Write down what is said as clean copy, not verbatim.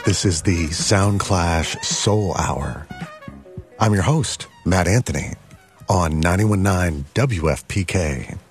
This is the Soundclash Soul Hour. I'm your host, Matt Anthony, on 91.9 WFPK.